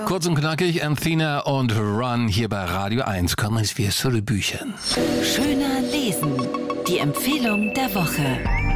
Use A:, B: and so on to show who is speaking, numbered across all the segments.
A: Kurz und knackig, Anthena und Run hier bei Radio 1. Kommen wir zu den Büchern.
B: Schöner lesen. Die Empfehlung der Woche.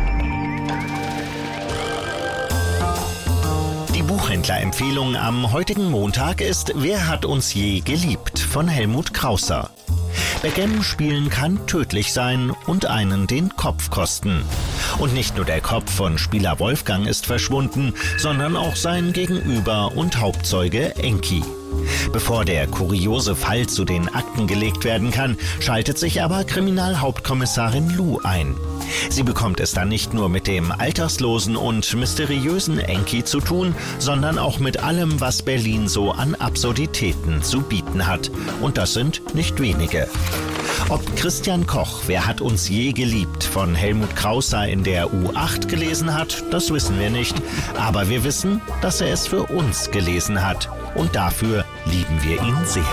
C: Die Buchhändlerempfehlung am heutigen Montag ist Wer hat uns je geliebt von Helmut Krauser. Backgammon spielen kann tödlich sein und einen den Kopf kosten. Und nicht nur der Kopf von Spieler Wolfgang ist verschwunden, sondern auch sein Gegenüber und Hauptzeuge Enki. Bevor der kuriose Fall zu den Akten gelegt werden kann, schaltet sich aber Kriminalhauptkommissarin Lou ein. Sie bekommt es dann nicht nur mit dem alterslosen und mysteriösen Enki zu tun, sondern auch mit allem, was Berlin so an Absurditäten zu bieten hat. Und das sind nicht wenige. Ob Christian Koch, Wer hat uns je geliebt, von Helmut Krauser in der U8 gelesen hat, das wissen wir nicht. Aber wir wissen, dass er es für uns gelesen hat. Und dafür lieben wir ihn sehr.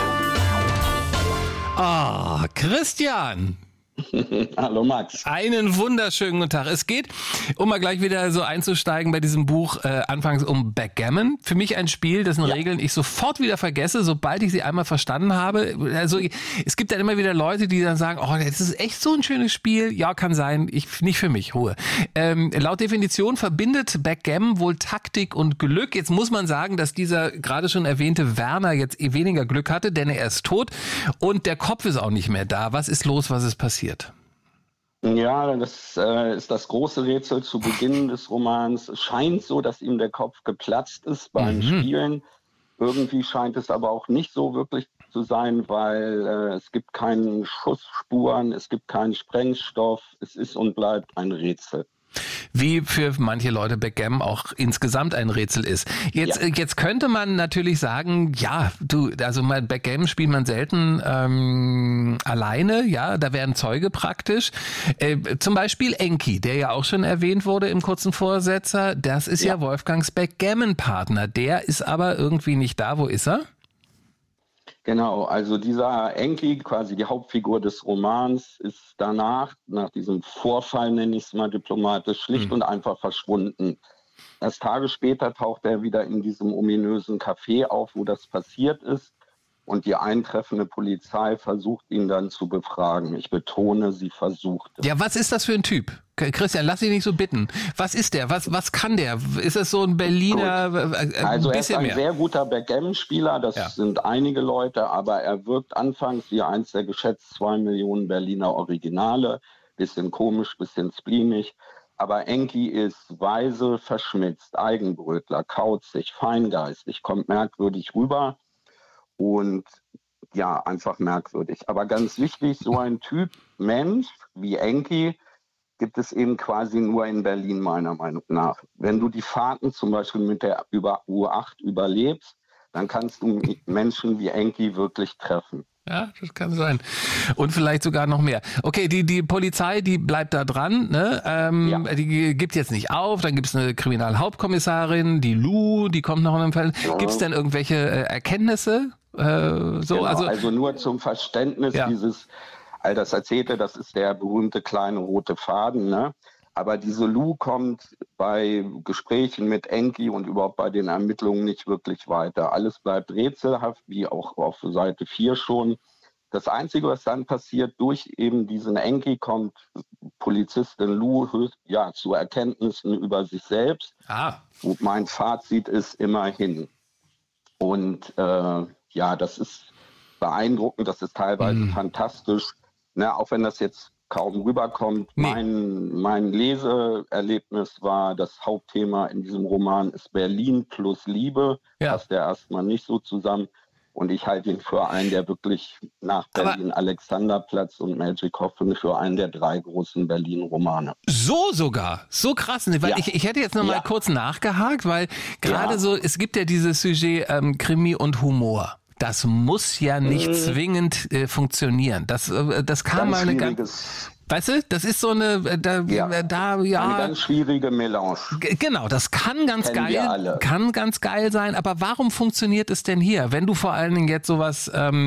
A: Ah, Christian!
D: Hallo Max.
A: Einen wunderschönen guten Tag. Es geht, um mal gleich wieder so einzusteigen bei diesem Buch, anfangs um Backgammon. Für mich ein Spiel, dessen Regeln ich sofort wieder vergesse, sobald ich sie einmal verstanden habe. Also es gibt dann immer wieder Leute, die dann sagen, oh, das ist echt so ein schönes Spiel. Ja, kann sein, nicht für mich, Ruhe. Laut Definition verbindet Backgammon wohl Taktik und Glück. Jetzt muss man sagen, dass dieser gerade schon erwähnte Werner jetzt weniger Glück hatte, denn er ist tot und der Kopf ist auch nicht mehr da. Was ist los, was ist passiert?
D: Ja, das ist das große Rätsel zu Beginn des Romans. Es scheint so, dass ihm der Kopf geplatzt ist beim Spielen. Irgendwie scheint es aber auch nicht so wirklich zu sein, weil es gibt keine Schussspuren, es gibt keinen Sprengstoff. Es ist und bleibt ein Rätsel.
A: Wie für manche Leute Backgammon auch insgesamt ein Rätsel ist. Jetzt könnte man natürlich sagen, ja, also mal Backgammon spielt man selten alleine, ja, da wäre ein Zeuge praktisch. Zum Beispiel Enki, der ja auch schon erwähnt wurde im kurzen Vorsetzer, das ist ja Wolfgangs Backgammon-Partner. Der ist aber irgendwie nicht da. Wo ist er?
D: Genau, also dieser Enki, quasi die Hauptfigur des Romans, ist danach, nach diesem Vorfall, nenne ich es mal diplomatisch, schlicht und einfach verschwunden. Erst Tage später taucht er wieder in diesem ominösen Café auf, wo das passiert ist. Und die eintreffende Polizei versucht ihn dann zu befragen. Ich betone, sie versucht es.
A: Ja, was ist das für ein Typ? Christian, lass dich nicht so bitten. Was ist der? Was kann der? Ist das so ein Berliner?
D: Also er ist ein sehr guter Backgammon-Spieler, das sind einige Leute, aber er wirkt anfangs wie eins der geschätzt 2 Millionen Berliner Originale. Bisschen komisch, bisschen spleenig. Aber Enki ist weise, verschmitzt, Eigenbrötler, kauzig, feingeistig, kommt merkwürdig rüber. Und ja, einfach merkwürdig. Aber ganz wichtig, so ein Typ Mensch wie Enki gibt es eben quasi nur in Berlin, meiner Meinung nach. Wenn du die Fahrten zum Beispiel mit der U8 überlebst, dann kannst du Menschen wie Enki wirklich treffen.
A: Ja, das kann sein. Und vielleicht sogar noch mehr. Okay, die Polizei, die bleibt da dran, ne? Die gibt jetzt nicht auf. Dann gibt es eine Kriminalhauptkommissarin, die Lou, die kommt noch in einem Fall. Ja. Gibt es denn irgendwelche Erkenntnisse?
D: Genau, also nur zum Verständnis dieses, all das erzählte, das ist der berühmte kleine rote Faden, ne? Aber diese Lou kommt bei Gesprächen mit Enki und überhaupt bei den Ermittlungen nicht wirklich weiter. Alles bleibt rätselhaft, wie auch auf Seite 4 schon. Das Einzige, was dann passiert, durch eben diesen Enki kommt Polizistin Lou zu Erkenntnissen über sich selbst. Und mein Fazit ist immerhin. Und das ist beeindruckend, das ist teilweise fantastisch. Ne, auch wenn das jetzt kaum rüberkommt. Mein Leseerlebnis war, das Hauptthema in diesem Roman ist Berlin plus Liebe. Passt ja erstmal nicht so zusammen. Und ich halte ihn für einen, der wirklich nach Berlin, Alexanderplatz und Magic Coffin für einen der 3 großen Berlin-Romane.
A: So sogar? So krass? Weil ich hätte jetzt noch mal kurz nachgehakt, weil gerade so, es gibt ja dieses Sujet Krimi und Humor. Das muss ja nicht zwingend funktionieren. Das kann mal eine ganz... Weißt du, das ist so eine... Eine
D: ganz schwierige Melange.
A: Genau, das kann ganz geil sein. Aber warum funktioniert es denn hier, wenn du vor allen Dingen jetzt sowas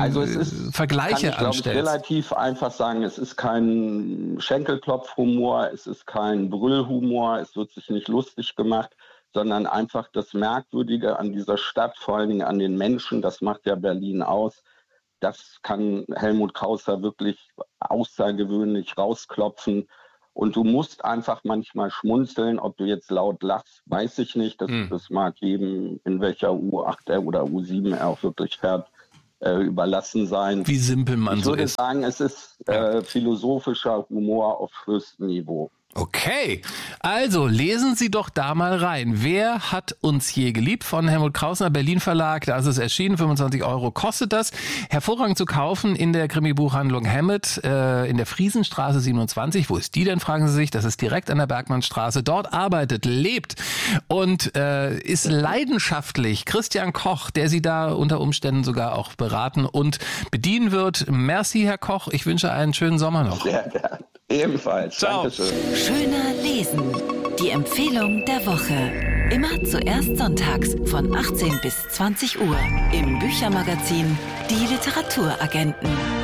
A: Vergleiche anstellst?
D: Ich relativ einfach sagen, es ist kein Schenkelklopfhumor, es ist kein Brüllhumor, es wird sich nicht lustig gemacht, sondern einfach das Merkwürdige an dieser Stadt, vor allen Dingen an den Menschen, das macht ja Berlin aus. Das kann Helmut Krauser wirklich außergewöhnlich rausklopfen. Und du musst einfach manchmal schmunzeln, ob du jetzt laut lachst, weiß ich nicht. Das mag jedem, in welcher U8 oder U7 er auch wirklich fährt, überlassen sein.
A: Wie simpel man so ist.
D: Ich würde sagen, es ist philosophischer Humor auf höchstem Niveau.
A: Okay, also lesen Sie doch da mal rein. Wer hat uns je geliebt? Von Helmut Krauser, Berlin Verlag. Da ist es erschienen, 25 € kostet das. Hervorragend zu kaufen in der Krimi-Buchhandlung Hammett in der Friesenstraße 27. Wo ist die denn, fragen Sie sich? Das ist direkt an der Bergmannstraße. Dort arbeitet, lebt und ist leidenschaftlich Christian Koch, der Sie da unter Umständen sogar auch beraten und bedienen wird. Merci, Herr Koch. Ich wünsche einen schönen Sommer noch.
D: Sehr gerne. Ebenfalls.
A: Ciao.
D: Dankeschön.
B: Schöner Lesen. Die Empfehlung der Woche. Immer zuerst sonntags von 18 bis 20 Uhr im Büchermagazin Die Literaturagenten.